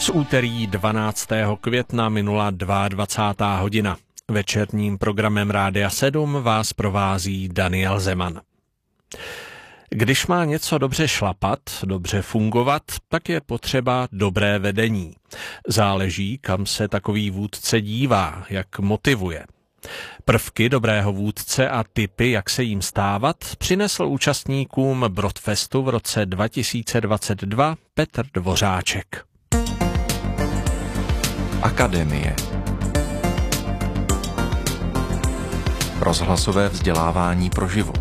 Z úterý 12. května minula 22. hodina. Večerním programem Rádia 7 vás provází Daniel Zeman. Když má něco dobře šlapat, dobře fungovat, tak je potřeba dobré vedení. Záleží, kam se takový vůdce dívá, jak motivuje. Prvky dobrého vůdce a tipy, jak se jim stávat, přinesl účastníkům Brodfestu v roce 2022 Petr Dvořáček. Akademie. Rozhlasové vzdělávání pro život.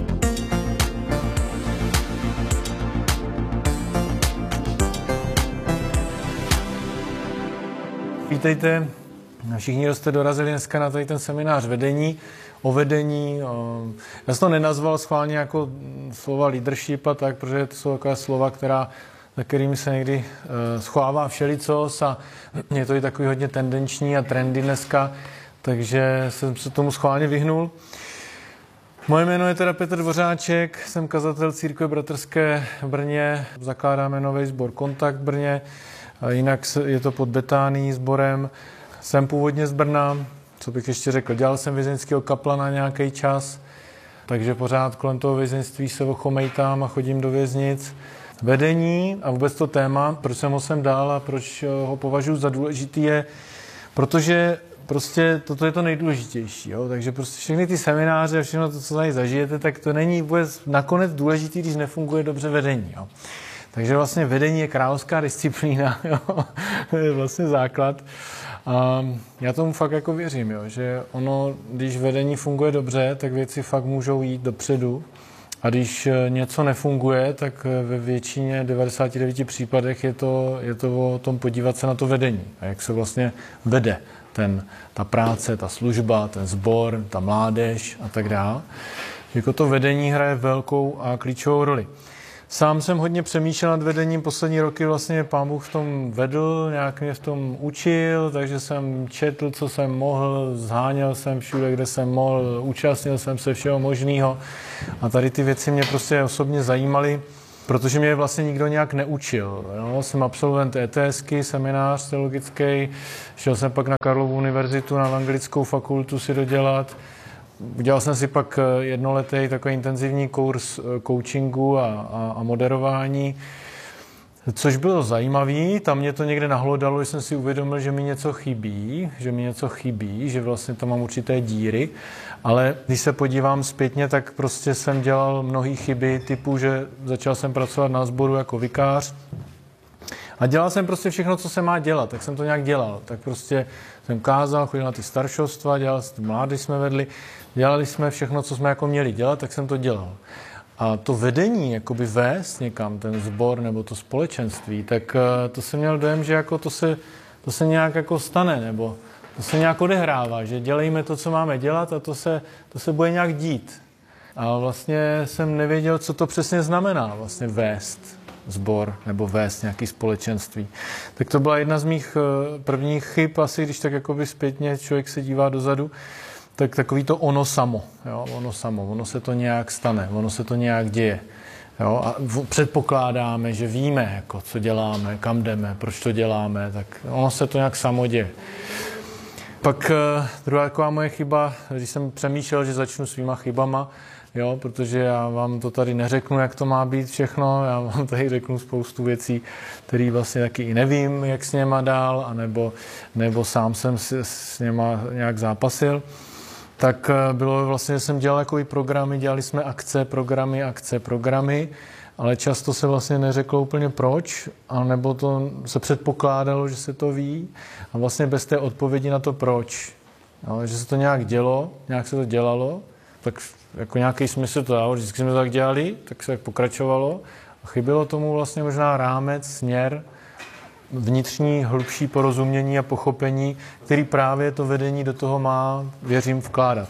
Vítejte, všichni, kdo jste dorazili dneska na tady ten seminář vedení, o vedení. Já jsem to nenazval schválně jako slova leadership a tak, protože to jsou takové slova, za kterými se někdy schovává všelicos a je to i takový hodně tendenční a trendy dneska, takže jsem se tomu schválně vyhnul. Moje jméno je teda Petr Dvořáček, jsem kazatel Církve bratrské v Brně, zakládáme nový sbor Kontakt v Brně, a jinak je to pod Betánií sborem. Jsem původně z Brna, co bych ještě řekl, dělal jsem vězeňského kaplana nějaký čas, takže pořád kolem toho vězeňství se ochomejtám a chodím do věznic. Vedení a vůbec to téma, proč jsem ho sem dal a proč ho považuji za důležitý je, protože prostě toto je to nejdůležitější. Jo? Takže prostě všechny ty semináře a všechno to, co tady zažijete, tak to není vůbec nakonec důležitý, když nefunguje dobře vedení. Jo? Takže vlastně vedení je královská disciplína, jo? To je vlastně základ. A já tomu fakt jako věřím, jo? Že ono, když vedení funguje dobře, tak věci fakt můžou jít dopředu. A když něco nefunguje, tak ve většině 99 případech je to o tom podívat se na to vedení. A jak se vlastně vede ta práce, ta služba, ten sbor, ta mládež a tak dále. Jako to vedení hraje velkou a klíčovou roli. Sám jsem hodně přemýšlel nad vedením, poslední roky vlastně Pán Bůh v tom vedl, nějak mě v tom učil, takže jsem četl, co jsem mohl, zháněl jsem všude, kde jsem mohl, účastnil jsem se všeho možného a tady ty věci mě prostě osobně zajímaly, protože mě vlastně nikdo nějak neučil. Jo? Jsem absolvent ETSky, seminář teologický, šel jsem pak na Karlovu univerzitu, na evangelickou fakultu si dodělat. Udělal jsem si pak jednoletý takový intenzivní kurz coachingu a moderování, což bylo zajímavý. Tam mě to někde nahlodalo, že jsem si uvědomil, že mi něco chybí, že vlastně tam mám určité díry. Ale když se podívám zpětně, tak prostě jsem dělal mnohé chyby typu, že začal jsem pracovat na sboru jako vikář a dělal jsem prostě všechno, co se má dělat, tak jsem to nějak dělal. Tak prostě jsem kázal, chodil na ty staršovstva, mládež jsme vedli, dělali jsme všechno, co jsme jako měli dělat, tak jsem to dělal. A to vedení, jakoby vést někam, ten sbor nebo to společenství, tak to jsem měl dojem, že jako to se nějak jako stane, nebo to se nějak odehrává, že dělejme to, co máme dělat a to se bude nějak dít. A vlastně jsem nevěděl, co to přesně znamená vlastně vést sbor nebo vést nějaký společenství. Tak to byla jedna z mých prvních chyb, asi když tak jakoby zpětně člověk se dívá dozadu, tak takový to ono samo, jo? Ono se to nějak stane, ono se to nějak děje. Jo? A předpokládáme, že víme, jako, co děláme, kam jdeme, proč to děláme, tak ono se to nějak samo děje. Pak druhá taková moje chyba, když jsem přemýšlel, že začnu svýma chybama, jo, protože já vám to tady neřeknu, jak to má být všechno, já vám tady řeknu spoustu věcí, které vlastně taky i nevím, jak s něma dál, nebo sám jsem s něma nějak zápasil. Tak bylo vlastně, že jsem dělal jako i programy, dělali jsme akce, programy, ale často se vlastně neřeklo úplně proč, anebo to se předpokládalo, že se to ví a vlastně bez té odpovědi na to proč. No, že se to nějak dělo, nějak se to dělalo, tak jako nějaký smysl to dalo, vždycky jsme to tak dělali, tak se tak pokračovalo a chybělo tomu vlastně možná rámec, směr, vnitřní, hlubší porozumění a pochopení, který právě to vedení do toho má, věřím, vkládat.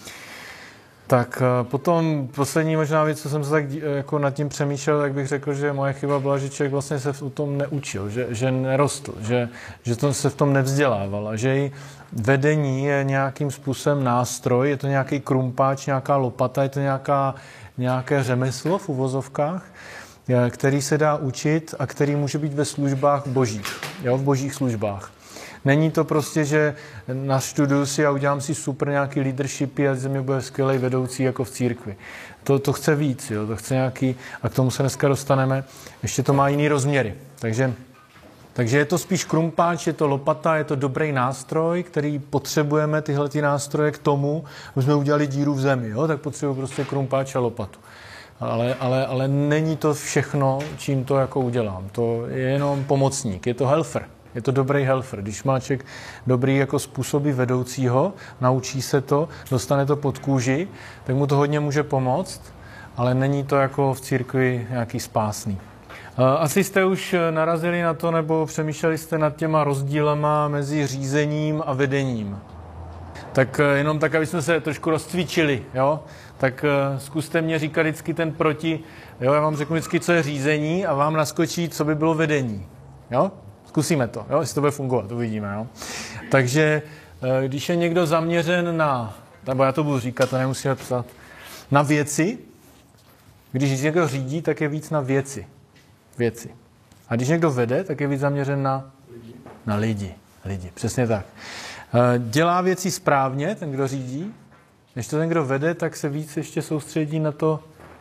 Tak potom poslední možná věc, co jsem se tak jako nad tím přemýšlel, tak bych řekl, že moje chyba byla, že člověk vlastně se v tom neučil, že nerostl, že to se v tom nevzdělával a že i vedení je nějakým způsobem nástroj, je to nějaký krumpáč, nějaká lopata, je to nějaké řemeslo v uvozovkách který se dá učit a který může být ve službách božích, jo, v božích službách. Není to prostě, že naštuduju si a udělám si super nějaký leadershipy a ze mě bude skvělej vedoucí jako v církvi. To chce víc, jo, to chce nějaký, a k tomu se dneska dostaneme, ještě to má jiný rozměry. Takže je to spíš krumpáč, je to lopata, je to dobrý nástroj, který potřebujeme, tyhle nástroje k tomu, aby jsme udělali díru v zemi, jo, tak potřebuji prostě krumpáč a lopatu. Ale není to všechno, čím to jako udělám. To je jenom pomocník, je to helfer. Je to dobrý helfer. Když má člověk dobrý jako způsoby vedoucího, naučí se to, dostane to pod kůži, tak mu to hodně může pomoct, ale není to jako v církvi nějaký spásný. Asi jste už narazili na to, nebo přemýšleli jste nad těma rozdílama mezi řízením a vedením. Tak jenom tak, aby jsme se trošku rozcvičili, jo? Tak zkuste mě říkat vždycky ten proti, jo? Já vám řeknu vždycky, co je řízení a vám naskočí, co by bylo vedení, jo? Zkusíme to, jo? Jestli to bude fungovat, uvidíme, jo? Takže když je někdo zaměřen na, nebo já to budu říkat, to nemusíme psat, na věci, když někdo řídí, tak je víc na věci. A když někdo vede, tak je víc zaměřen na lidi. Přesně tak. Dělá věci správně, ten, kdo řídí. Než to ten, kdo vede, tak se víc ještě soustředí na to.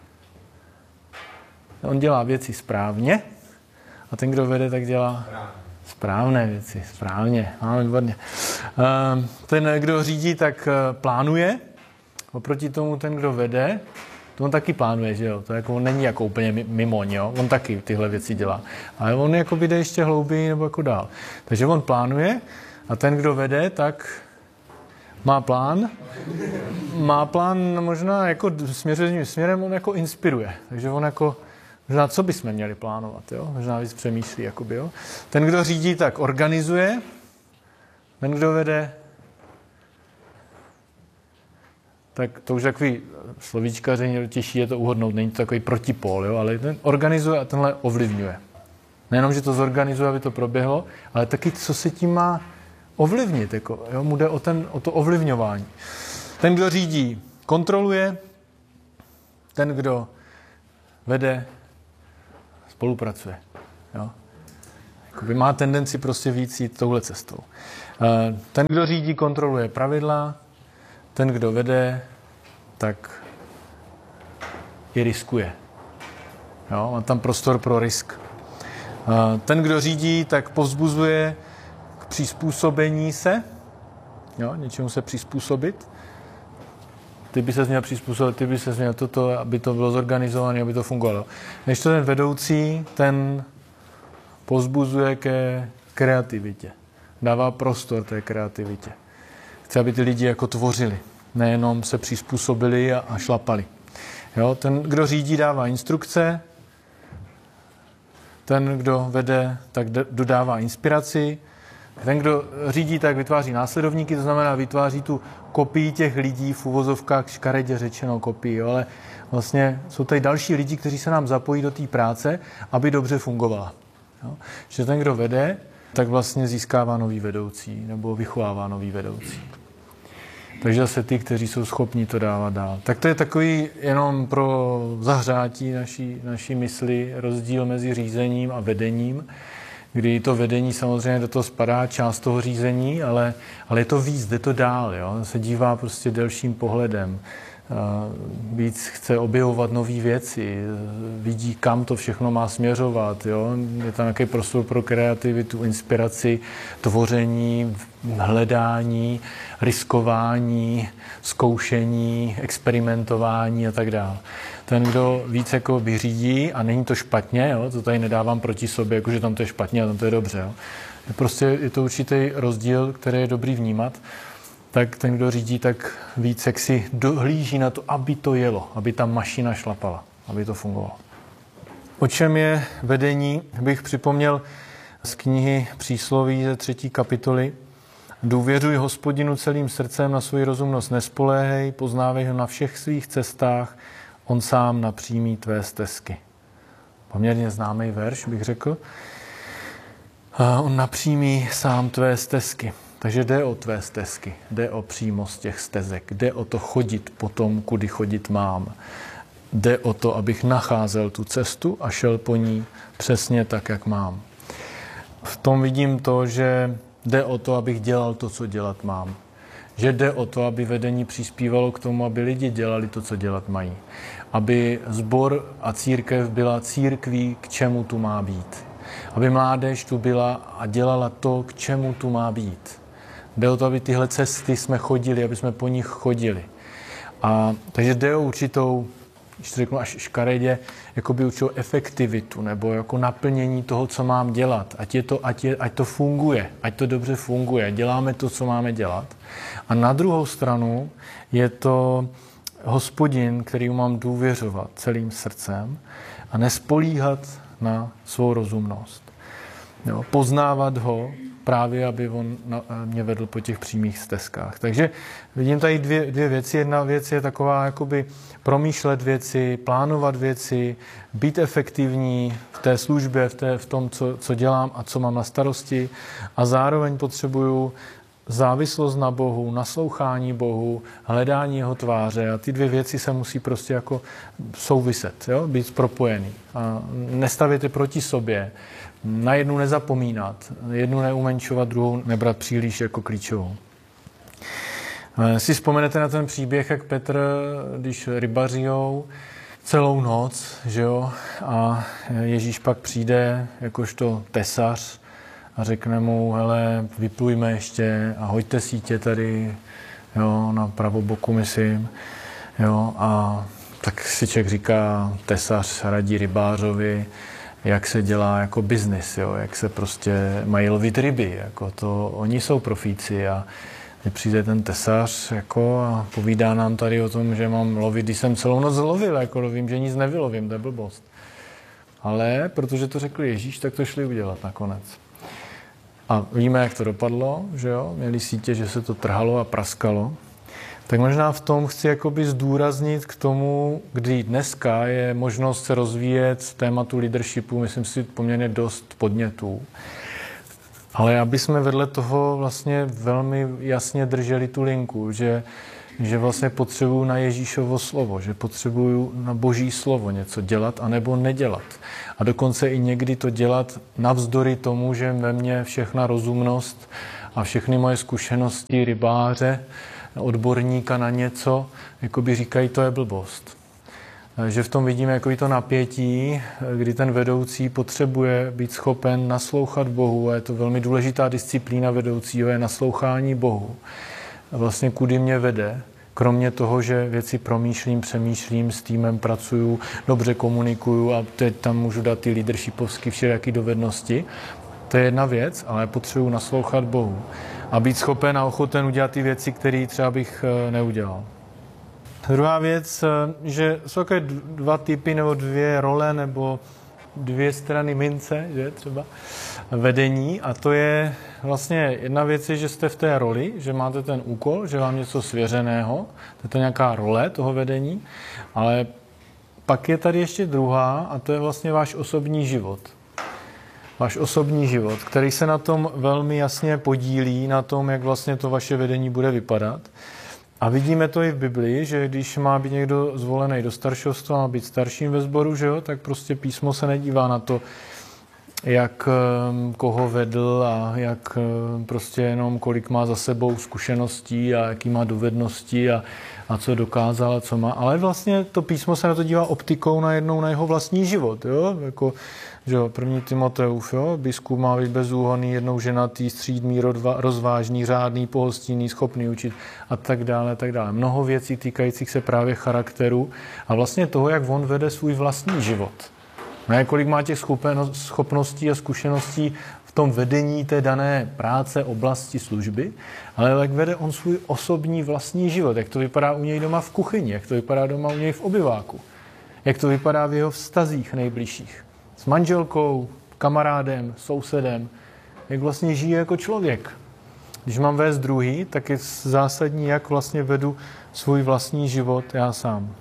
On dělá věci správně a ten, kdo vede, tak dělá správné věci. Správně. Výborně. Ten, kdo řídí, tak plánuje. Oproti tomu ten, kdo vede, to on taky plánuje, že jo? To jako, on není jako úplně mimo, jo? On taky tyhle věci dělá. Ale on jako jde ještě hlouběji nebo jako dál. Takže on plánuje a ten, kdo vede, tak má plán. Má plán možná jako směrem, on jako inspiruje. Takže on jako, možná co bychom měli plánovat, jo? Možná víc přemýšlí, jakoby, jo? Ten, kdo řídí, tak organizuje. Ten, kdo vede, tak to už takový slovíčkaření, těžší je to uhodnout, není to takový protipól, jo? Ale ten organizuje a tenhle ovlivňuje. Nejenom, že to zorganizuje, aby to proběhlo, ale taky, co se tím má ovlivnit. Jako, jo? Mu jde o to ovlivňování. Ten, kdo řídí, kontroluje. Ten, kdo vede, spolupracuje. Jo? Jakoby má tendenci prostě víc jít touhle cestou. Ten, kdo řídí, kontroluje pravidla. Ten, kdo vede, tak i riskuje. Jo? Má tam prostor pro risk. Ten, kdo řídí, tak povzbuzuje k přizpůsobení se. Jo? Něčemu se přizpůsobit. Ty by se měl přizpůsobit, ty by se měl toto, aby to bylo zorganizované, aby to fungovalo. Než to ten vedoucí, ten povzbuzuje ke kreativitě. Dává prostor té kreativitě. Chce, aby ty lidi jako tvořili, nejenom se přizpůsobili a šlapali. Jo? Ten, kdo řídí, dává instrukce, ten, kdo vede, tak dodává inspiraci, ten, kdo řídí, tak vytváří následovníky, to znamená vytváří tu kopii těch lidí, v uvozovkách škaredě řečeno kopii, jo? Ale vlastně jsou tady další lidi, kteří se nám zapojí do té práce, aby dobře fungovala. Jo? Že ten, kdo vede, tak vlastně získává nový vedoucí nebo vychovává nový vedoucí. Takže zase ty, kteří jsou schopni to dávat dál. Tak to je takový jenom pro zahřátí naší mysli rozdíl mezi řízením a vedením, kdy to vedení samozřejmě do toho spadá část toho řízení, ale je to víc, jde to dál. Jo? Se dívá prostě delším pohledem. Víc chce objevovat nové věci, vidí, kam to všechno má směřovat. Jo? Je tam nějaký prostor pro kreativitu, inspiraci, tvoření, hledání, riskování, zkoušení, experimentování a tak dále. Ten, kdo víc jako vyřídí, a není to špatně, jo? To tady nedávám proti sobě, jakože tam to je špatně a tam to je dobře. Jo? Prostě je to určitý rozdíl, který je dobrý vnímat. Tak ten, kdo řídí, tak víc jak si dohlíží na to, aby to jelo, aby ta mašina šlapala, aby to fungovalo. O čem je vedení, bych připomněl z knihy Přísloví ze 3. kapitoly. Důvěřuj Hospodinu celým srdcem, na svou rozumnost nespoléhej, poznávej ho na všech svých cestách, on sám napřímí tvé stezky. Poměrně známý verš, bych řekl. On napřímí sám tvé stezky. Takže jde o tvé stezky, jde o přímost těch stezek, jde o to chodit po tom, kudy chodit mám. jde o to, abych nacházel tu cestu a šel po ní přesně tak, jak mám. V tom vidím to, že jde o to, abych dělal to, co dělat mám. Že jde o to, aby vedení přispívalo k tomu, aby lidi dělali to, co dělat mají. Aby sbor a církev byla církví, k čemu tu má být. Aby mládež tu byla a dělala to, k čemu tu má být. Jde o to, aby tyhle cesty jsme chodili, aby jsme po nich chodili. Takže jde o určitou, když to řeknu až škaredě, jakoby určitou efektivitu nebo jako naplnění toho, co mám dělat. Ať to funguje, ať to dobře funguje. Děláme to, co máme dělat. A na druhou stranu je to Hospodin, kterýmu mám důvěřovat celým srdcem a nespolíhat na svou rozumnost. Jo, poznávat ho právě, aby on mě vedl po těch přímých stezkách. Takže vidím tady dvě věci. Jedna věc je taková, jakoby promýšlet věci, plánovat věci, být efektivní v té službě, v tom, co dělám a co mám na starosti. A zároveň potřebuju závislost na Bohu, naslouchání Bohu, hledání jeho tváře a ty dvě věci se musí prostě jako souviset, jo? Být propojený. A nestavět je proti sobě, na jednu nezapomínat, jednu neumenšovat, druhou nebrat příliš jako klíčovou. Si vzpomenete na ten příběh, jak Petr, když rybařijou celou noc, že jo, a Ježíš pak přijde jakožto tesař a řekne mu, hele, vyplujme ještě a hoďte sítě tady, jo, na pravoboku, myslím, jo, a tak si člověk říká, tesař radí rybářovi, jak se dělá jako biznis, jo, jak se prostě mají lovit ryby, jako to, oni jsou profíci a přijde ten tesař jako a povídá nám tady o tom, že mám lovit, když jsem celou noc lovil, jako lovím, že nic nevylovím, to je blbost. Ale protože to řekl Ježíš, tak to šli udělat nakonec. A víme, jak to dopadlo, že jo, měli sítě, že se to trhalo a praskalo. Tak možná v tom chci jakoby zdůraznit k tomu, kdy dneska je možnost se rozvíjet v tématu leadershipu, myslím si, poměrně dost podnětů. Ale aby jsme vedle toho vlastně velmi jasně drželi tu linku, že vlastně potřebuju na Ježíšovo slovo, že potřebuju na Boží slovo něco dělat anebo nedělat. A dokonce i někdy to dělat navzdory tomu, že ve mně všechna rozumnost a všechny moje zkušenosti rybáře, odborníka na něco, jakoby říkají, to je blbost. Že v tom vidíme jakoby to napětí, kdy ten vedoucí potřebuje být schopen naslouchat Bohu a je to velmi důležitá disciplína vedoucího, je naslouchání Bohu. A vlastně kudy mě vede, kromě toho, že věci promýšlím, přemýšlím, s týmem pracuju, dobře komunikuju a teď tam můžu dát ty leadershipovské všelijaké dovednosti. To je jedna věc, ale potřebuji naslouchat Bohu a být schopen a ochoten udělat ty věci, které třeba bych neudělal. Druhá věc, že jsou také dva typy nebo dvě role nebo dvě strany mince, že třeba vedení, a to je vlastně jedna věc je, že jste v té roli, že máte ten úkol, že vám něco svěřeného, to je nějaká role toho vedení, ale pak je tady ještě druhá a to je vlastně váš osobní život. Váš osobní život, který se na tom velmi jasně podílí, na tom, jak vlastně to vaše vedení bude vypadat. A vidíme to i v Biblii, že když má být někdo zvolený do staršovstva, má být starším ve sboru, že jo, tak prostě písmo se nedívá na to, jak koho vedl a jak prostě jenom kolik má za sebou zkušeností a jaký má dovednosti a co dokázal a co má. Ale vlastně to písmo se na to dívá optikou na jeho vlastní život, jo, jako že jo, 1. Timoteův, jo, biskup má být bezúhonný, jednou ženatý, střídmý, rozvážný, řádný, pohostinný, schopný učit a tak dále, tak dále. Mnoho věcí týkajících se právě charakteru a vlastně toho, jak on vede svůj vlastní život. Ne, kolik má těch schopností a zkušeností v tom vedení té dané práce, oblasti, služby, ale jak vede on svůj osobní vlastní život, jak to vypadá u něj doma v kuchyni, jak to vypadá doma u něj v obyváku, jak to vypadá v jeho vztazích nejbližších. S manželkou, kamarádem, sousedem, jak vlastně žije jako člověk. Když mám vést druhý, tak je zásadní, jak vlastně vedu svůj vlastní život já sám.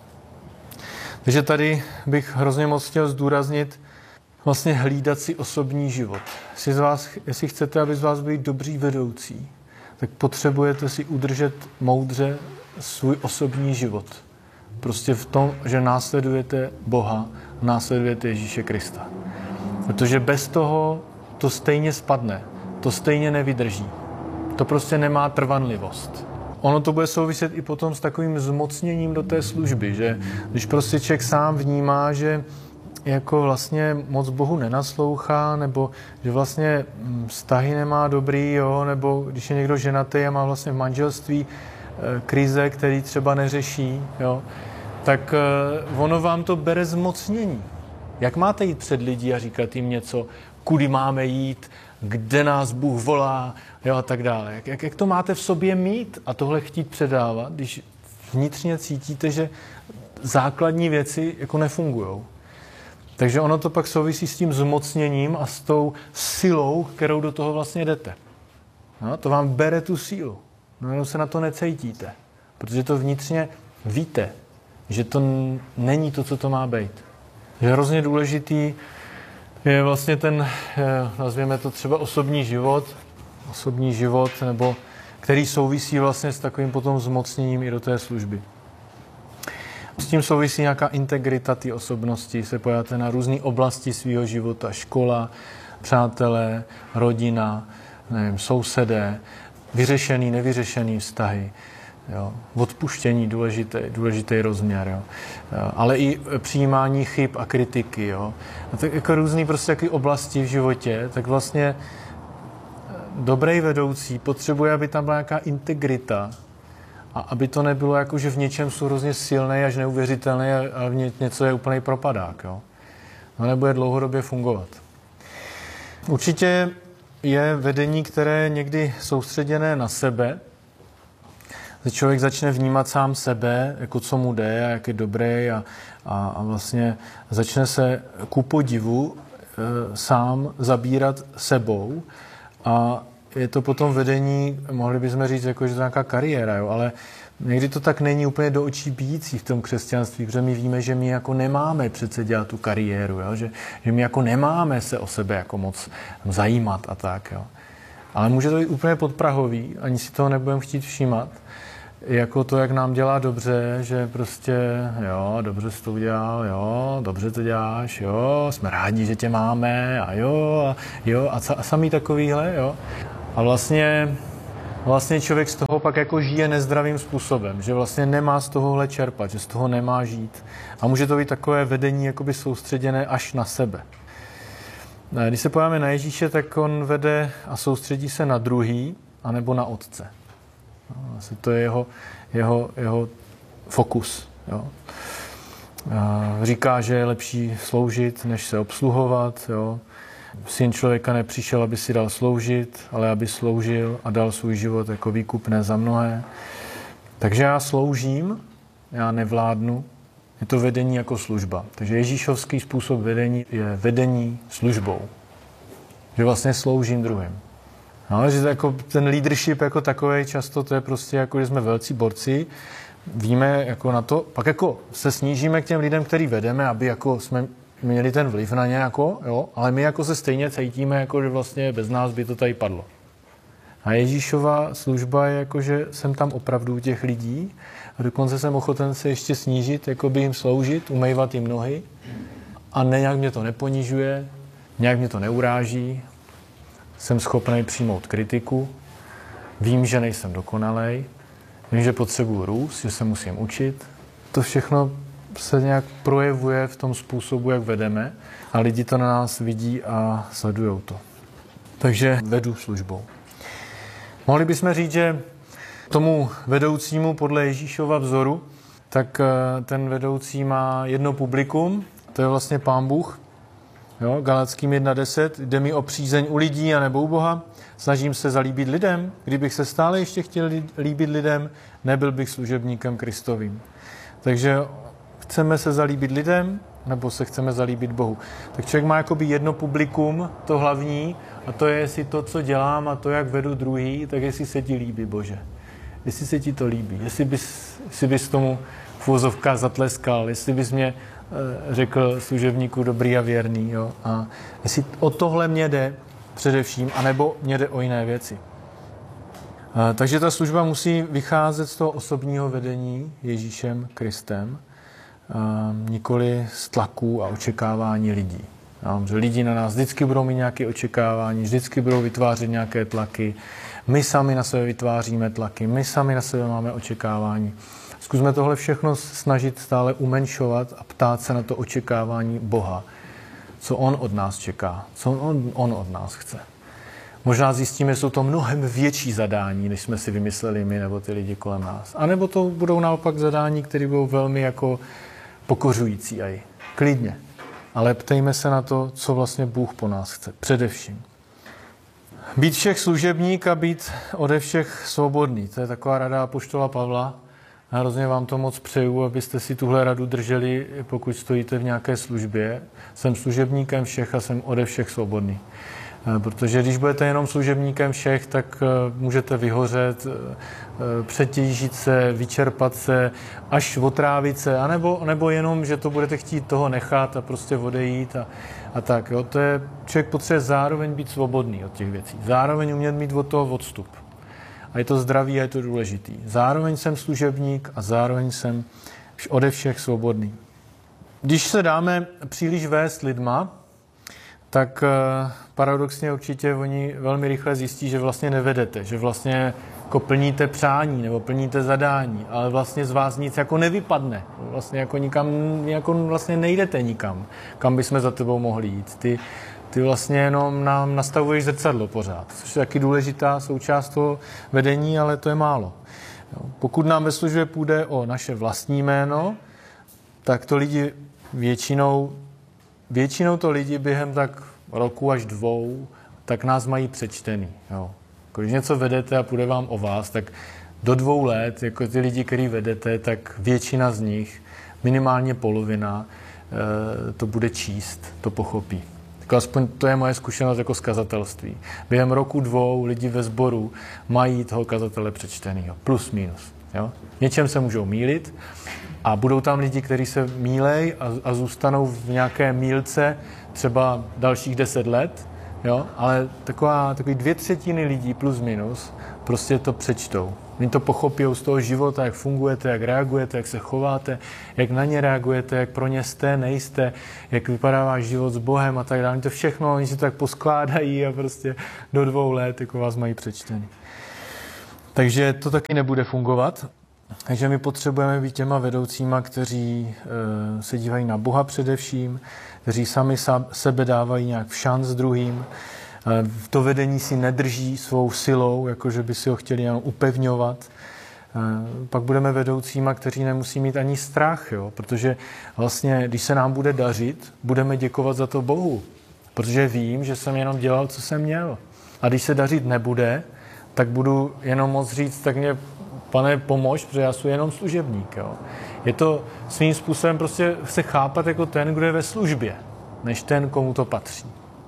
Takže tady bych hrozně moc chtěl zdůraznit vlastně hlídat si osobní život. Jestli chcete, aby z vás byli dobří vedoucí, tak potřebujete si udržet moudře svůj osobní život. prostě v tom, že následujete Boha, následujete Ježíše Krista. Protože bez toho to stejně spadne, to stejně nevydrží. To prostě nemá trvanlivost. Ono to bude souviset i potom s takovým zmocněním do té služby, že když prostě člověk sám vnímá, že jako vlastně moc Bohu nenaslouchá, nebo že vlastně vztahy nemá dobrý, jo, nebo když je někdo ženatý a má vlastně v manželství krize, který třeba neřeší, jo, tak ono vám to bere zmocnění. Jak máte jít před lidi a říkat jim něco, kudy máme jít, kde nás Bůh volá, jo, a tak dále. Jak to máte v sobě mít a tohle chtít předávat, když vnitřně cítíte, že základní věci jako nefungujou. Takže ono to pak souvisí s tím zmocněním a s tou silou, kterou do toho vlastně jdete. No, to vám bere tu sílu. No, jenom se na to necítíte, protože to vnitřně víte, že to není to, co to má být. Že hrozně důležitý je vlastně ten, nazvěme to třeba osobní život, nebo který souvisí vlastně s takovým potom zmocněním i do té služby. S tím souvisí nějaká integrita té osobnosti, se podíváte na různé oblasti svého života, škola, přátelé, rodina, nevím, sousedé, vyřešený, nevyřešený vztahy, jo, odpuštění, důležitý rozměr, jo, ale i přijímání chyb a kritiky, jo. A tak jako různý prostě takové oblasti v životě, tak vlastně dobrý vedoucí potřebuje, aby tam byla nějaká integrita a aby to nebylo jako, že v něčem jsou hrozně silný až neuvěřitelný a v něco je úplný propadák, jo. No nebude dlouhodobě fungovat. Určitě je vedení, které je někdy soustředěné na sebe, že člověk začne vnímat sám sebe, jako co mu jde a jak je dobrý a vlastně začne se ku podivu sám zabírat sebou a je to potom vedení, mohli bychom říct, jako, že to je nějaká kariéra, jo, ale někdy to tak není úplně do očí bíjící v tom křesťanství, protože my víme, že my jako nemáme přece dělat tu kariéru, jo, že my jako nemáme se o sebe jako moc zajímat a tak. Jo. Ale může to být úplně podprahový, ani si toho nebudeme chtít všímat, jako to, jak nám dělá dobře, že prostě, jo, dobře jsi to udělal, jo, dobře to děláš, jo, jsme rádi, že tě máme a a samý takovýhle, jo. A vlastně člověk z toho pak jako žije nezdravým způsobem, že vlastně nemá z tohohle čerpat, že z toho nemá žít. A může to být takové vedení jakoby soustředěné až na sebe. Když se podíváme na Ježíše, tak on vede a soustředí se na druhý, anebo na Otce. Vlastně to je jeho fokus. Jo. Říká, že je lepší sloužit, než se obsluhovat. Jo. Syn člověka nepřišel, aby si dal sloužit, ale aby sloužil a dal svůj život jako výkupné za mnohé. Takže já sloužím, já nevládnu. Je to vedení jako služba. Takže ježíšovský způsob vedení je vedení službou. Že vlastně sloužím druhým. No, že jako ten leadership jako takový často to je prostě jako, že jsme velcí borci, víme jako na to, pak jako se snížíme k těm lidem, který vedeme, aby jako jsme měli ten vliv na ně, jako, jo, ale my jako se stejně cítíme, jako, že vlastně bez nás by to tady padlo. A Ježíšova služba je jako, že jsem tam opravdu u těch lidí a dokonce jsem ochoten se ještě snížit, jako by jim sloužit, umývat jim nohy a nějak mě to neponižuje, nějak mě to neuráží, jsem schopný přijmout kritiku, vím, že nejsem dokonalej, vím, že potřebuji růst, že se musím učit. To všechno se nějak projevuje v tom způsobu, jak vedeme a lidi to na nás vidí a sledujou to. Takže vedu službou. Mohli bychom říct, že tomu vedoucímu podle Ježíšova vzoru, tak ten vedoucí má jedno publikum, to je vlastně Pán Bůh. Jo, Galackým 1.10, jde mi o přízeň u lidí a nebo u Boha, snažím se zalíbit lidem, kdybych se stále ještě chtěl líbit lidem, nebyl bych služebníkem Kristovým. Takže chceme se zalíbit lidem, nebo se chceme zalíbit Bohu. Tak člověk má jakoby jedno publikum, to hlavní, a to je, jestli to, co dělám a to, jak vedu druhý, tak jestli se ti líbí, Bože. Jestli se ti to líbí, jestli bys tomu v uvozovkách zatleskal, jestli bys mě řekl služebníku dobrý a věrný. Jo? A jestli o tohle mě jde především, anebo mě jde o jiné věci. Takže ta služba musí vycházet z toho osobního vedení Ježíšem Kristem nikoli z tlaků a očekávání lidí. Že lidi na nás vždycky budou mít nějaké očekávání, vždycky budou vytvářet nějaké tlaky. My sami na sebe vytváříme tlaky, my sami na sebe máme očekávání. Zkusme tohle všechno snažit stále umenšovat a ptát se na to očekávání Boha. Co on od nás čeká, co on od nás chce. Možná zjistíme, že jsou to mnohem větší zadání, než jsme si vymysleli my nebo ty lidi kolem nás. A nebo to budou naopak zadání, které budou velmi jako pokořující aj. Klidně. Ale ptejme se na to, co vlastně Bůh po nás chce. Především. Být všech služebník a být ode všech svobodný. To je taková rada apoštola Pavla. A hrozně vám to moc přeju, abyste si tuhle radu drželi, pokud stojíte v nějaké službě. Jsem služebníkem všech a jsem ode všech svobodný. Protože když budete jenom služebníkem všech, tak můžete vyhořet, přetížit se, vyčerpat se, až otrávit se, anebo jenom, že to budete chtít toho nechat a prostě odejít a tak. Jo. To je, člověk potřebuje zároveň být svobodný od těch věcí. Zároveň umět mít od toho odstup. A je to zdravý a je to důležitý. Zároveň jsem služebník a zároveň jsem ode všech svobodný. Když se dáme příliš vést lidma, tak paradoxně určitě oni velmi rychle zjistí, že vlastně nevedete, že vlastně jako plníte přání nebo plníte zadání, ale vlastně z vás nic jako nevypadne. Vlastně jako nikam, jako vlastně nejdete nikam, kam bychom za tebou mohli jít. Ty vlastně jenom nám nastavuješ zrcadlo pořád, což je taky důležitá součást toho vedení, ale to je málo. Pokud nám ve službě půjde o naše vlastní jméno, tak to lidi většinou to lidi během tak roku až 2, tak nás mají přečtený. Jo. Když něco vedete a půjde vám o vás, tak do 2 let, jako ty lidi, který vedete, tak většina z nich, minimálně polovina, to bude číst, to pochopí. Tak aspoň to je moje zkušenost jako z kazatelství. Během roku 2 lidi ve sboru mají toho kazatele přečtenýho. Plus, minus. Jo. Něčem se můžou mýlit, a budou tam lidi, kteří se mýlej a zůstanou v nějaké mýlce třeba dalších 10 let, jo? Ale takový 2/3 lidí plus minus prostě to přečtou. Oni to pochopí z toho života, jak fungujete, jak reagujete, jak se chováte, jak na ně reagujete, jak pro ně jste, nejste, jak vypadá váš život s Bohem a tak dále. Oni to všechno, oni si to tak poskládají a prostě do 2 let jako vás mají přečtený. Takže to taky nebude fungovat. Takže my potřebujeme být těma vedoucíma, kteří se dívají na Boha především, kteří sami sebe dávají nějak v šanc druhým. To vedení si nedrží svou silou, jakože by si ho chtěli jenom upevňovat. Pak budeme vedoucíma, kteří nemusí mít ani strach, jo? Protože vlastně, když se nám bude dařit, budeme děkovat za to Bohu, protože vím, že jsem jenom dělal, co jsem měl. A když se dařit nebude, tak budu jenom moc říct, tak mě Pane, pomož, protože já jsem jenom služebník. Jo. Je to svým způsobem prostě se chápat jako ten, kdo je ve službě, než ten, komu to patří.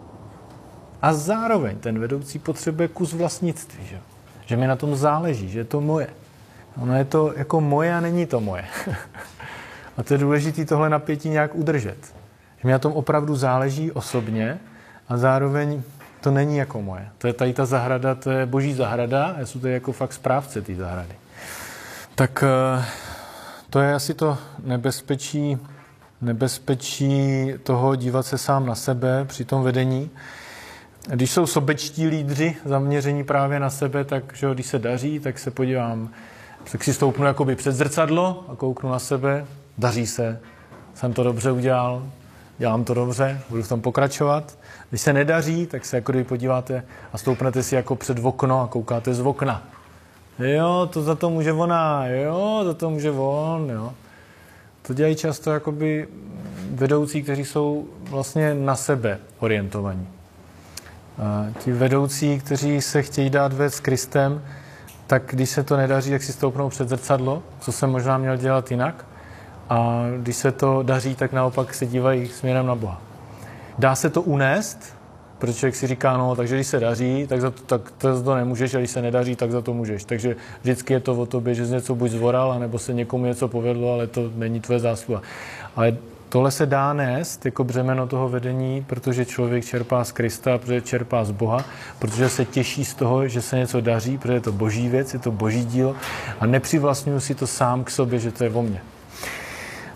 A zároveň ten vedoucí potřebuje kus vlastnictví, že mi na tom záleží, že je to moje. Ono je to jako moje a není to moje. A to je důležité tohle napětí nějak udržet. Že mi na tom opravdu záleží osobně a zároveň to není jako moje. To je tady ta zahrada, to je boží zahrada, já jsem tady jako fakt správce té zahrady. Tak to je asi to nebezpečí toho dívat se sám na sebe při tom vedení. Když jsou sobečtí lídři zaměření právě na sebe, tak že když se daří, tak se podívám, tak si stoupnu jakoby před zrcadlo a kouknu na sebe, daří se, jsem to dobře udělal, dělám to dobře, budu v tom pokračovat. Když se nedaří, tak se jako když podíváte a stoupnete si jako před okno a koukáte z okna. Jo, to za to může ona, jo, za to může on, jo. To dělají často jakoby vedoucí, kteří jsou vlastně na sebe orientovaní. Ti vedoucí, kteří se chtějí dát vést s Kristem, tak když se to nedaří, tak si stoupnou před zrcadlo, co jsem možná měl dělat jinak. A když se to daří, tak naopak se dívají směrem na Boha. Dá se to unést, protože člověk si říká, no, takže když se daří, tak za to nemůžeš, a když se nedaří, tak za to můžeš. Takže vždycky je to o tobě, že jsi něco buď zvoral, anebo se někomu něco povedlo, ale to není tvoje zásluha. Ale tohle se dá nést jako břemeno toho vedení, protože člověk čerpá z Krista, protože čerpá z Boha, protože se těší z toho, že se něco daří, protože je to boží věc, je to boží dílo a nepřivlastňuji si to sám k sobě, že to je o mně.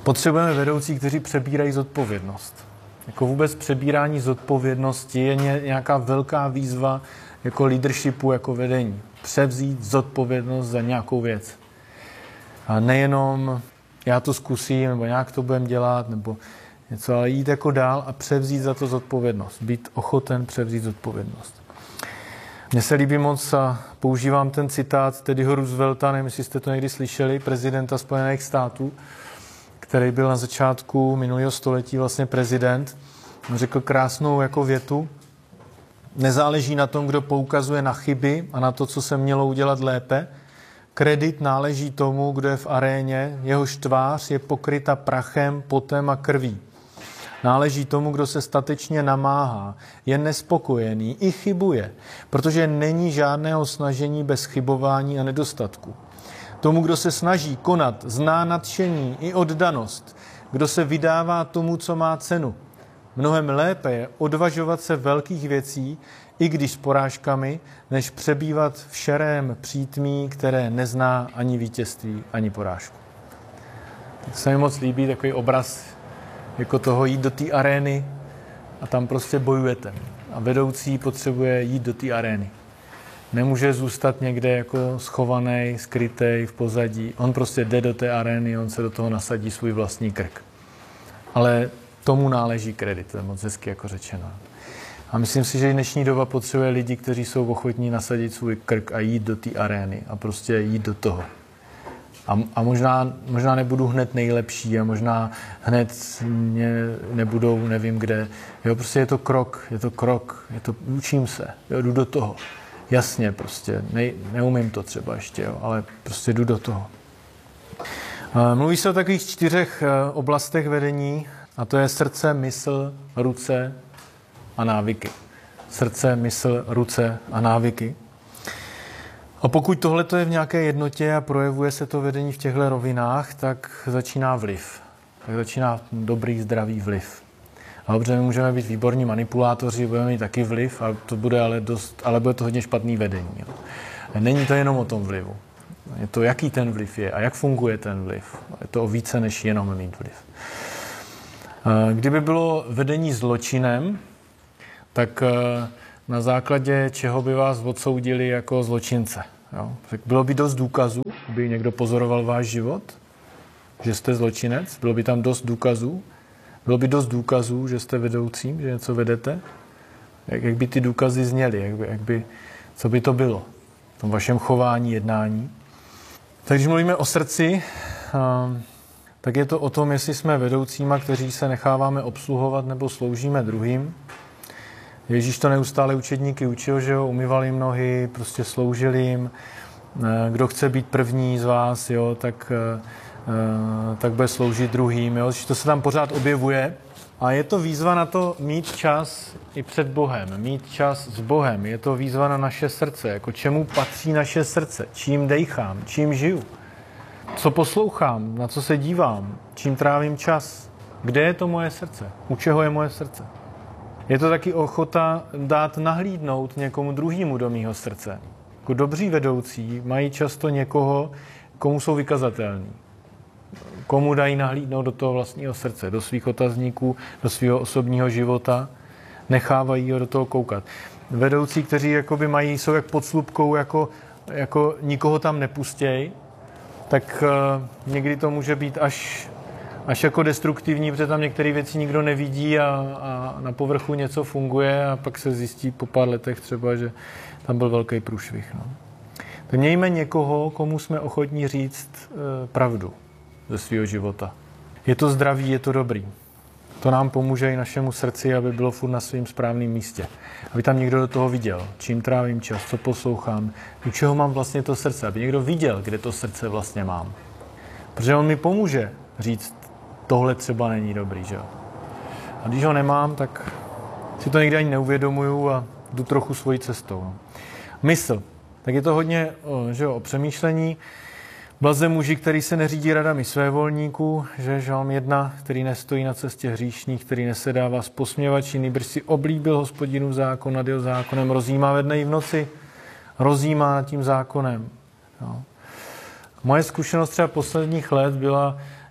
Potřebujeme vedoucí, kteří přebírají zodpovědnost. Jako vůbec přebírání zodpovědnosti je nějaká velká výzva jako leadershipu, jako vedení. Převzít zodpovědnost za nějakou věc. A nejenom já to zkusím, nebo nějak to budem dělat, nebo něco, ale jít jako dál a převzít za to zodpovědnost. Být ochoten převzít zodpovědnost. Mně se líbí moc a používám ten citát Teddyho Roosevelta, nevím, jestli jste to někdy slyšeli, prezidenta Spojených států, který byl na začátku minulého století vlastně prezident. On řekl krásnou jako větu: nezáleží na tom, kdo poukazuje na chyby a na to, co se mělo udělat lépe. Kredit náleží tomu, kdo je v aréně, jehož tvář je pokryta prachem, potem a krví. Náleží tomu, kdo se statečně namáhá, je nespokojený i chybuje, protože není žádného snažení bez chybování a nedostatku. Tomu, kdo se snaží konat, zná nadšení i oddanost, kdo se vydává tomu, co má cenu. Mnohem lépe je odvažovat se velkých věcí, i když s porážkami, než přebývat v šerém přítmí, které nezná ani vítězství, ani porážku. Tak se mi moc líbí takový obraz jako toho jít do té arény a tam prostě bojujete. A vedoucí potřebuje jít do té arény. Nemůže zůstat někde jako schovaný, skrytej v pozadí. On prostě jde do té arény, on se do toho nasadí svůj vlastní krk. Ale tomu náleží kredit, to je moc hezky jako řečeno. A myslím si, že dnešní doba potřebuje lidi, kteří jsou ochotní nasadit svůj krk a jít do té arény a prostě jít do toho. A možná nebudu hned nejlepší a možná hned nebudou nevím kde. Jo, prostě je to krok, učím se, jo, jdu do toho. Jasně, prostě, neumím to třeba ještě, jo, ale prostě jdu do toho. Mluví se o takových 4 oblastech vedení, a to je srdce, mysl, ruce a návyky. Srdce, mysl, ruce a návyky. A pokud tohle je v nějaké jednotě a projevuje se to vedení v těchto rovinách, tak začíná vliv. Tak začíná dobrý, zdravý vliv. A dobře, my můžeme být výborní manipulátoři, budeme mít taky vliv, a to bude ale bude to hodně špatný vedení. Jo. Není to jenom o tom vlivu. Je to, jaký ten vliv je a jak funguje ten vliv. Je to o více, než jenom mít vliv. Kdyby bylo vedení zločinem, tak na základě čeho by vás odsoudili jako zločince. Jo? Bylo by dost důkazů, by někdo pozoroval váš život, že jste zločinec, bylo by tam dost důkazů, bylo by dost důkazů, že jste vedoucím, že něco vedete. Jak by ty důkazy zněly, co by to bylo v tom vašem chování, jednání. Tak když mluvíme o srdci, tak je to o tom, jestli jsme vedoucíma, kteří se necháváme obsluhovat nebo sloužíme druhým. Ježíš to neustále učedníky učil, že jo, umyval jim nohy, prostě sloužil jim. Kdo chce být první z vás, jo, tak bude sloužit druhým. Jo. To se tam pořád objevuje. A je to výzva na to mít čas i před Bohem, mít čas s Bohem. Je to výzva na naše srdce, jako čemu patří naše srdce, čím dejchám, čím žiju, co poslouchám, na co se dívám, čím trávím čas. Kde je to moje srdce? U čeho je moje srdce? Je to taky ochota dát nahlídnout někomu druhému do mýho srdce. Jako dobří vedoucí mají často někoho, komu jsou vykazatelní. Komu dají nahlídnout do toho vlastního srdce, do svých otazníků, do svého osobního života, nechávají ho do toho koukat. Vedoucí, kteří jakoby jsou jak pod slupkou, jako nikoho tam nepustěj, tak někdy to může být až jako destruktivní, protože tam některé věci nikdo nevidí a na povrchu něco funguje a pak se zjistí po pár letech třeba, že tam byl velký průšvih. No. Tak mějme někoho, komu jsme ochotní říct pravdu ze svého života. Je to zdravý, je to dobrý. To nám pomůže i našemu srdci, aby bylo furt na svém správném místě. Aby tam někdo do toho viděl, čím trávím čas, co poslouchám, u čeho mám vlastně to srdce. Aby někdo viděl, kde to srdce vlastně mám. Protože on mi pomůže říct, tohle třeba není dobrý, že jo. A když ho nemám, tak si to někdy ani neuvědomuju a jdu trochu svojí cestou. No. Mysl. Tak je to hodně o přemýšlení. Blaze muži, který se neřídí radami svévolníků, že Žalm 1, který nestojí na cestě hříšných, který nesedává s posměvači, nýbrž si oblíbil Hospodinův zákon, nad jeho zákonem rozjímá ve dne i v noci, rozjímá nad tím zákonem. No. Moje zkušenost třeba posledních let byla,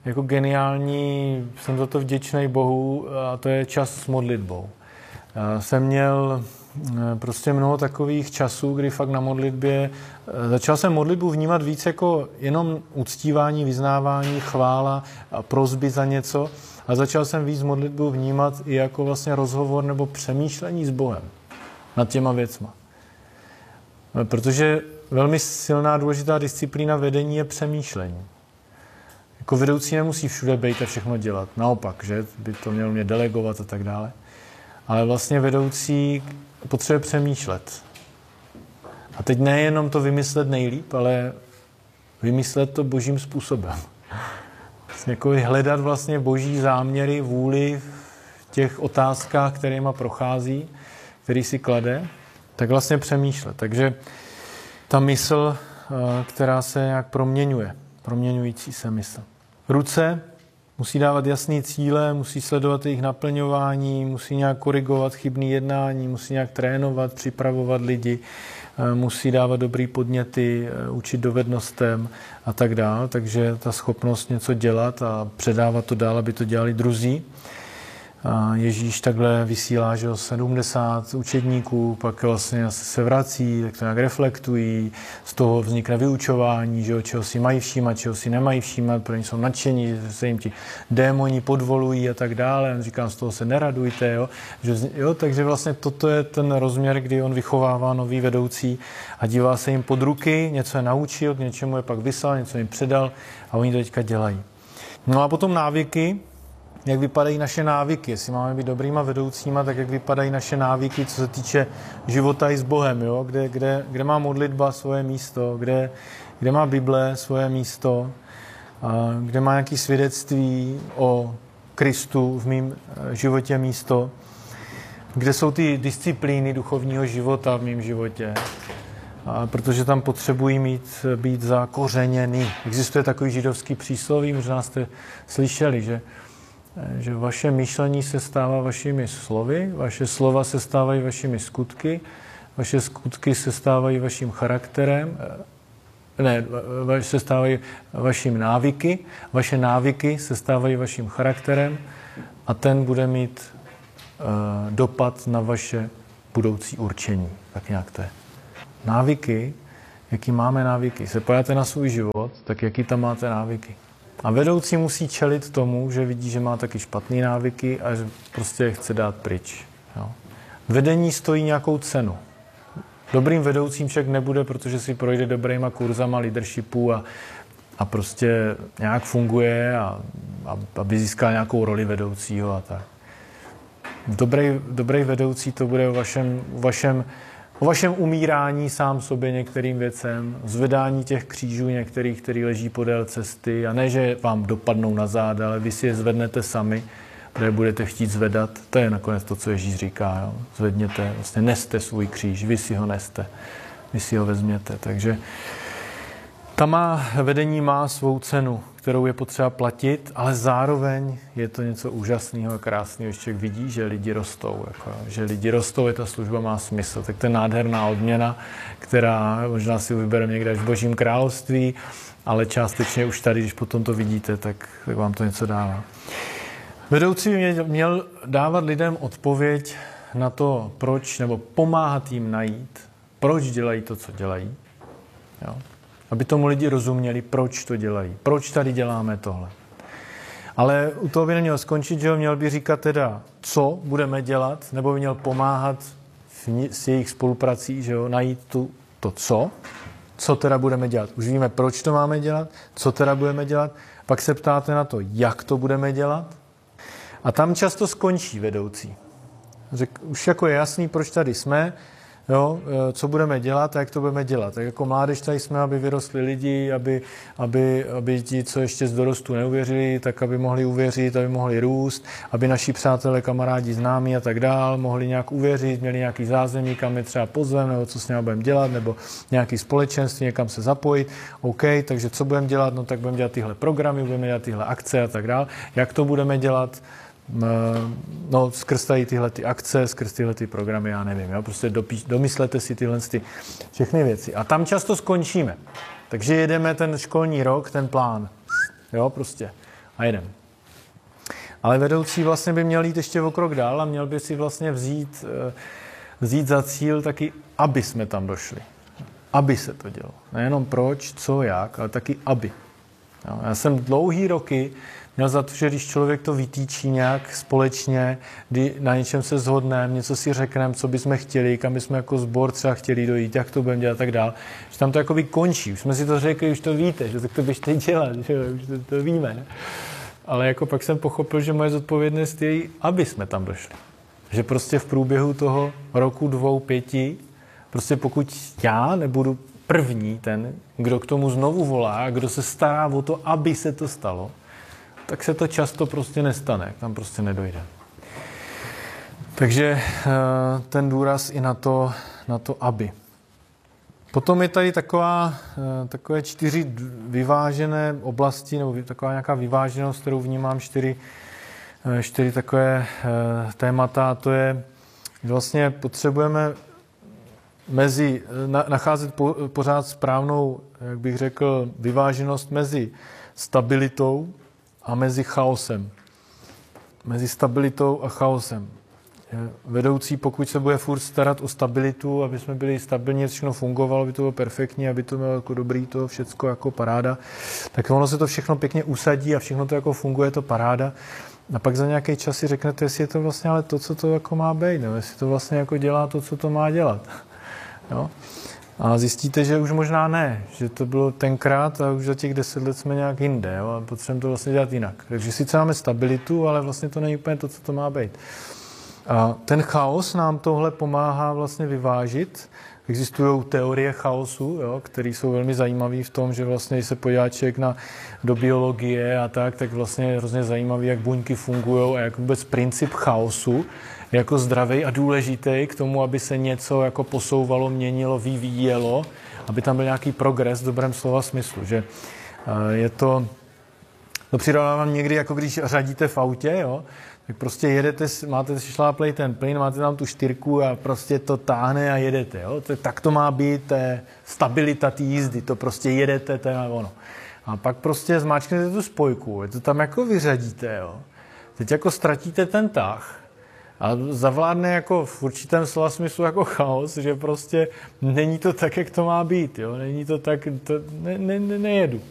jako geniální, jsem za to vděčný Bohu, a to je čas s modlitbou. Jsem měl prostě mnoho takových časů, kdy fakt na modlitbě, začal jsem modlitbu vnímat víc jako jenom uctívání, vyznávání, chvála a prosby za něco, a začal jsem víc modlitbu vnímat i jako vlastně rozhovor nebo přemýšlení s Bohem nad těma věcma. Protože velmi silná důležitá disciplína vedení je přemýšlení. Jako vedoucí nemusí všude být a všechno dělat. Naopak, že by to měl mě delegovat a tak dále. Ale vlastně vedoucí potřebuje přemýšlet. A teď nejenom to vymyslet nejlíp, ale vymyslet to božím způsobem. Vlastně jako hledat vlastně boží záměry, vůli v těch otázkách, kterýma prochází, který si klade, tak vlastně přemýšlet. Takže ta mysl, která se nějak proměňuje, proměňující se mysl. Ruce musí dávat jasné cíle, musí sledovat jejich naplňování, musí nějak korigovat chybné jednání, musí nějak trénovat, připravovat lidi, musí dávat dobrý podněty, učit dovednostem a tak dále. Takže ta schopnost něco dělat a předávat to dál, aby to dělali druzí. Ježíš takhle vysílá, že 70 učedníků, pak vlastně se vrací, tak to nějak reflektují, z toho vznikne vyučování, že čeho si mají všímat, čeho si nemají všímat, pro ně jsou nadšení, se jim ti démoni podvolují a tak dále. On říká, z toho se neradujte, jo, takže vlastně toto je ten rozměr, kdy on vychovává nový vedoucí a dívá se jim pod ruky, něco je naučil, k něčemu je pak vyslal, něco jim předal a oni to teďka dělají. No a potom návyky. Jak vypadají naše návyky, jestli máme být dobrýma vedoucíma, tak jak vypadají naše návyky, co se týče života i s Bohem, jo? Kde má modlitba svoje místo, kde má Bible svoje místo, kde má nějaké svědectví o Kristu v mém životě místo, kde jsou ty disciplíny duchovního života v mém životě, protože tam potřebují být zakořeněný. Existuje takový židovský přísloví, možná jste slyšeli, že vaše myšlení se stává vašimi slovy, vaše slova se stávají vašimi skutky, vaše skutky se stávají vaším charakterem, se stávají vašimi návyky, vaše návyky se stávají vaším charakterem a ten bude mít dopad na vaše budoucí určení. Tak nějak to je. Návyky, jaký máme návyky. Se podíváte na svůj život, tak jaký tam máte návyky. A vedoucí musí čelit tomu, že vidí, že má taky špatné návyky a že prostě je chce dát pryč. Jo. Vedení stojí nějakou cenu. Dobrým vedoucím však nebude, protože si projde dobrýma kurzama leadershipu a prostě nějak funguje a aby získal nějakou roli vedoucího a tak. Dobrý vedoucí to bude o vašem umírání sám sobě některým věcem, zvedání těch křížů některých, který leží podél cesty a ne, že vám dopadnou na záda, ale vy si je zvednete sami, protože budete chtít zvedat. To je nakonec to, co Ježíš říká. Jo? Zvedněte, vlastně neste svůj kříž, vy si ho neste, vy si ho vezměte. Takže vedení má svou cenu, kterou je potřeba platit, ale zároveň je to něco úžasného a krásného. Ještě vidí, že lidi rostou. Že lidi rostou, ta služba má smysl. Tak to je nádherná odměna, která možná si vybereme někde v Božím království, ale částečně už tady, když potom to vidíte, tak vám to něco dává. Vedoucí by měl dávat lidem odpověď na to, proč, nebo pomáhat jim najít, proč dělají to, co dělají. Jo? Aby tomu lidi rozuměli, proč to dělají. Proč tady děláme tohle. Ale u toho by neměl skončit, že ho měl by říkat teda, co budeme dělat, nebo by měl pomáhat s jejich spoluprací, že jo, najít to co teda budeme dělat. Už víme, proč to máme dělat, co teda budeme dělat, pak se ptáte na to, jak to budeme dělat. A tam často skončí vedoucí. Už jako je jasný, proč tady jsme, jo, co budeme dělat a jak to budeme dělat. Tak jako mládež tady jsme, aby vyrostli lidi, aby ti, co ještě z dorostu neuvěřili, tak aby mohli uvěřit, aby mohli růst, aby naši přátelé, kamarádi, známí a tak dál mohli nějak uvěřit, měli nějaký zázemí, kam je třeba pozvem, nebo co s ním budeme dělat, nebo nějaký společenství, někam se zapojit. OK, takže co budeme dělat? No tak budeme dělat tyhle programy, budeme dělat tyhle akce a tak dál. Jak to budeme dělat? No, skrz tady tyhle ty akce, skrz tyhle ty programy, já nevím, jo? Prostě domyslete si tyhle všechny věci. A tam často skončíme. Takže jedeme ten školní rok, ten plán. Jo, prostě. a jedem. Ale vedoucí vlastně by měl jít ještě o krok dál a měl by si vlastně vzít za cíl taky, aby jsme tam došli. Aby se to dělo. Nejenom proč, co, jak, ale taky aby. Jo, já jsem dlouhý roky měl za to, že když člověk to vytýčí nějak společně, kdy na něčem se shodneme, něco si řekneme, co bychom chtěli, kam bychom jako sbor třeba chtěli dojít, jak to budeme dělat a tak dál, že tam to jakoby končí. Už jsme si to řekli, už to víte, že tak to běžte dělat, že už to víme. Ne? Ale jako pak jsem pochopil, že moje zodpovědnost je, aby jsme tam došli. Že prostě v průběhu toho roku, 2, 5, prostě pokud já nebudu první ten, kdo k tomu znovu volá, kdo se stará o to, aby se to stalo, tak se to často prostě nestane, tam prostě nedojde. Takže ten důraz i na to aby. Potom je tady takové 4 vyvážené oblasti, nebo taková nějaká vyváženost, kterou vnímám 4 takové témata, a to je, že vlastně potřebujeme nacházet pořád správnou, jak bych řekl, vyváženost mezi stabilitou a mezi chaosem. Mezi stabilitou a chaosem. Vedoucí, pokud se bude furt starat o stabilitu, aby jsme byli stabilně, všechno fungovalo, aby to bylo perfektní, aby to bylo jako dobrý, to všecko jako paráda, tak ono se to všechno pěkně usadí a všechno to jako funguje, to paráda. A pak za nějaký čas si řeknete, jestli je to vlastně ale to, co to jako má být, nebo jestli to vlastně jako dělá to, co to má dělat. Jo? A zjistíte, že už možná ne, že to bylo tenkrát a už za těch 10 let jsme nějak jinde, jo? A potřebujeme to vlastně dělat jinak. Takže sice máme stabilitu, ale vlastně to není úplně to, co to má být. A ten chaos nám tohle pomáhá vlastně vyvážit. Existují teorie chaosu, které jsou velmi zajímavé v tom, že vlastně, když se podívá člověk do biologie a tak vlastně je hrozně zajímavý, jak buňky fungují a jak vůbec princip chaosu je jako zdravý a důležitý k tomu, aby se něco jako posouvalo, měnilo, vyvíjelo, aby tam byl nějaký progres v dobrém slova smyslu. Že je to přirovnávám někdy, jako když řadíte v autě, jo, tak prostě jedete, máte šláplej ten plyn, máte tam tu štyrku a prostě to táhne a jedete. Jo? Tak to má být, to je stabilita té jízdy, to prostě jedete, to je ono. A pak prostě zmáčknete tu spojku, to tam jako vyřadíte. Jo? Teď jako ztratíte ten tah a zavládne jako v určitém slova smyslu jako chaos, že prostě není to tak, jak to má být. Jo? Není to tak, nejedu.